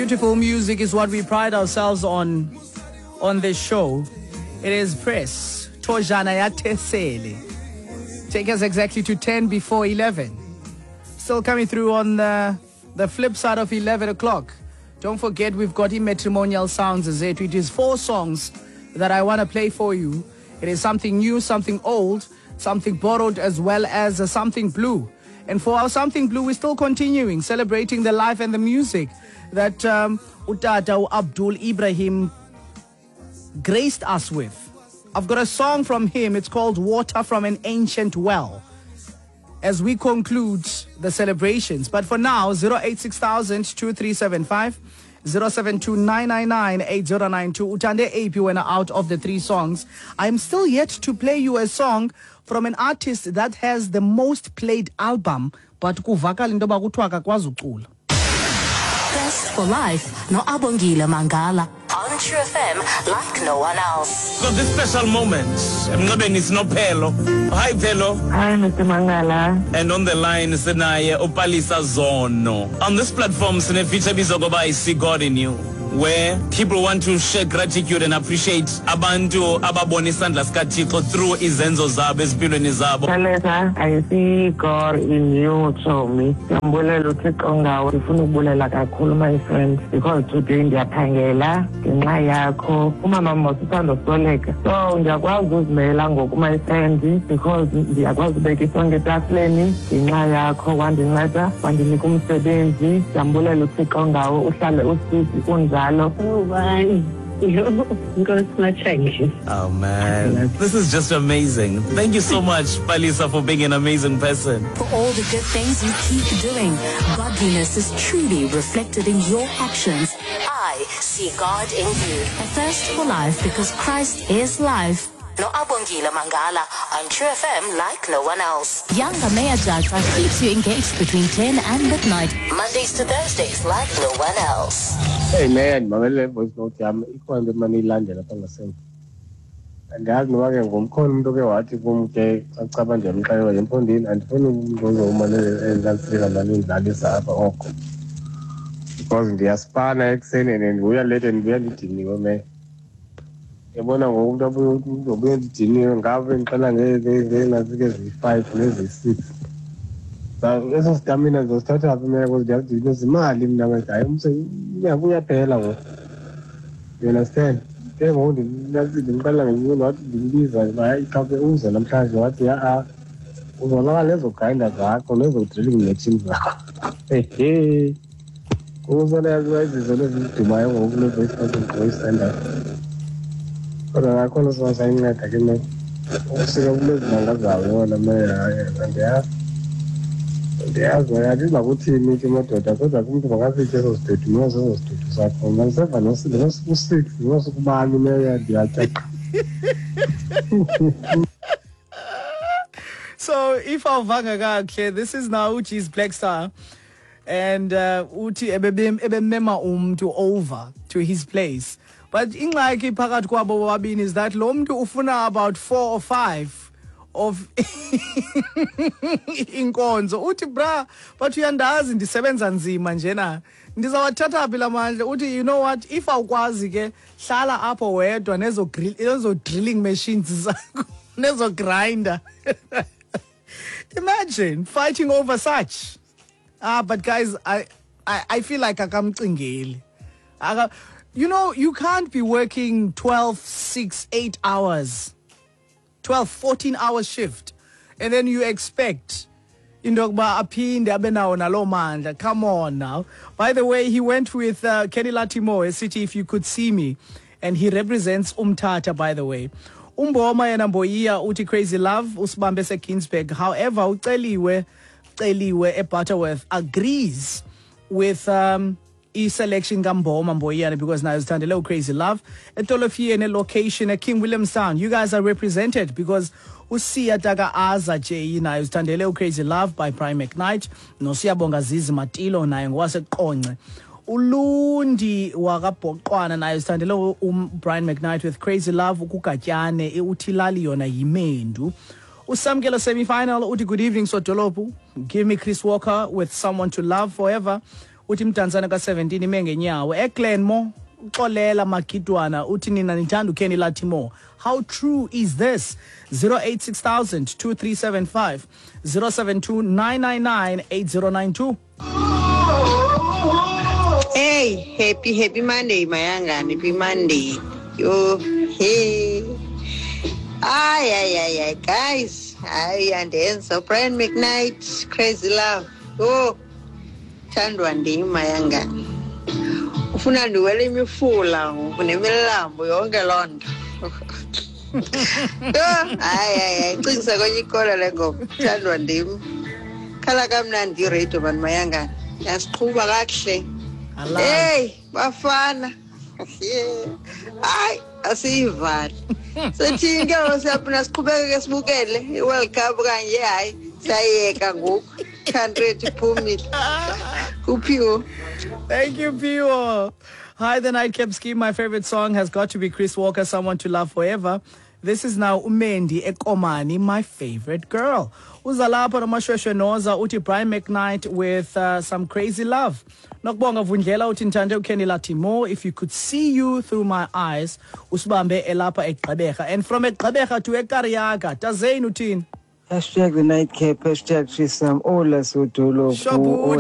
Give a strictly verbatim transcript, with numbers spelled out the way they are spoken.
Beautiful music is what we pride ourselves on on this show. It is Press Tojana ya Tesele. Take us exactly to ten before eleven. Still coming through on the, the flip side of eleven o'clock. Don't forget we've got Matrimonial Sounds as it. It is four songs that I want to play for you. It is something new, something old, something borrowed, as well as uh, something blue. And for our something blue, we're still continuing celebrating the life and the music that um, Utata Abdul Ibrahim graced us with. I've got a song from him. It's called Water from an Ancient Well, as we conclude the celebrations. But for now, zero eight six thousand two three seven five, zero seven two nine nine nine eight zero nine two. Utande A P when out of the three songs. I'm still yet to play you a song from an artist that has the most played album, but kuvakala into bakuthiwa akakwazi ucula. Best for Life, no Abongile Mangala. On True F M, like no one else. So this special moment, Mnabeni is no Pelo. Hi Pelo. Hi Mister Mangala. And on the line, Senaye Opalisa Zono. On this platform, Sene feature bizogoba I See God in You, where people want to share gratitude and appreciate abantu ababona isandla sikaThixo through izenzo zabo ezimpilweni zabo. Kaleza, I see God in you, Chomi. Ngiyambulela uThixo ngawe, ngifuna ukubulela kakhulu my friend, because today ndiyaphangela ngenxa yakho. Umama mosithando soleka. So ngiyakwazi ukuzimela ngoku my friend, because ndiyakwazi ubeka isonke etafuleni ngenxa yakho, wandinceda, wandinika umsebenzi. Ngiyambulela uThixo ngawe, uhlale usizi unjalo. Oh, bye. Oh man, this is just amazing. Thank you so much, Palisa, for being an amazing person. For all the good things you keep doing, godliness is truly reflected in your actions. I see God in you. A thirst for life because Christ is life. No Abongile Mangala on True F M like no one else. Younger Maya Jata keeps you engaged between ten and midnight. Mondays to Thursdays like no one else. Hey man, mamele voice note yami ikhona manje ilandela lapha ngasemva. Andiyazi noma ke ngomkhona umuntu ke wathi kumke acaba nje umqayelo emfondini andifuni umuntu ozomane elantsika manje indlalisa apha okho. Because ndiyaspana ekseni and ndibuya late ndibuya ndidiniwe man. Yabona ngomuntu abuye ubuye ndidiniwe ngabe ngiqala ngeke ngazike zi-five nezi-six. Eso stamina zosithatha apha mina because ndiyadinwa zimali mina ngathi hayi umse uyabuya phela ngoku. You understand? Ke ngoku ndinathi ngiqala ngenyoni wathi ndimbiza hayi ikhaphe uze namhlanje wathi ya uzolaka lezo grinder zakho lezo drilling machine zakho. Hey uzona yazizo lezidumayo ngoku lezo voice standard. Kodwa ngakhona siwasayinceda ke mina ukusika kulezi nanga zawo yona mina ndiyazi ndiyazi yathi bakuthini ke madoda kodwa kumuntu bangasithi ezo sidudu nozo sidudu sakho ngiseva nosi-six nosukubani meya ndiyacaca. So if awuvanga kahle, this is now Uchi's Black Star, and uh, uthi ebemema umuntu over to his place. But ingxaki phakathi kwabo bobabini is that lo muntu ufuna about four or five of inkonzo. Uthi bra, but uyandazi ndisebenza nzima njena. Ndizawathatha phi lamandla. Uthi you know what, if awukwazi ke hlala apho wedwa nezo grill nezo drilling machines zakho nezo grinder. Imagine fighting over such. Ah, but guys, I I, I feel like akamcingeli. Aka You know, you can't be working twelve, six, eight hours, twelve, fourteen hour shift, and then you expect, you know, come on now. By the way, he went with uh, Kenny Latimo, a city, if you could see me, and he represents Umtata, by the way. Umboma yena Mboyiya uti Crazy Love, usibambe se Kingsburg. However, uceliwe, uceliwe e Butterworth agrees with um, e-selection Gamboma Mboyiya because now it's time to Crazy Love. Etolofie in a location at King Williamstown. You guys are represented because Usiya Daga Aza J na Tandele Crazy Love by Prime McKnight. No Siyabonga Zizi Matilo na ngwase Konce. Ulundi wakabhoqwana nayo sithandele um Brian McKnight with Crazy Love ukugatyane euthilali yona yimendu. Usamkelo semi-final uthi good evening Sodolopu. Give me Chris Walker with Someone to Love Forever. uthi mdansane ka seventeen ime ngenyawo. eGlenmore uxolela Makidwana uthi nina nithanda uKenny Latimo. How true is this? zero eight six thousand two three seven five, zero seven two nine nine nine eight zero nine two. Hey, happy, happy Monday, Mayanga. Happy Monday. Yo, hey. Ay, ay, ay, ay, guys. Ay, and then so Brian McKnight, Crazy Love. Oh, Chandwandi, Mayanga. Ufuna ndiwele imifula, unemilambo yonke lonto. Ay, ay, ay, cingisa kwenye ikola lego, Chandwandi. Kala kamnandi radio man Mayanga. Yasiqhuba kakuhle. Hey, bafana. Yeah. Ay, asivali. Sethinge osapna siqhubeke ke sibukele iWorld Cup kanje hayi sayeka ngoku. Country iphumile. Kuphiwo. Thank you, Pio. Hi, the Nightcap Scheme. My favorite song has got to be Chris Walker, Someone to Love Forever. This is now Umendi Ekomani, my favorite girl. Uzalapa nomashweshwe noza uti Brian McKnight with uh, some Crazy Love. Nokubonga Vundlela uti ntande uKenny Latimo. If you could see you through my eyes, usibambe elapa eGqeberha. And from eGqeberha to eKariaga, Tazain utin. Hashtag the Nightcap, hashtag Trisam, Ola Sotolo.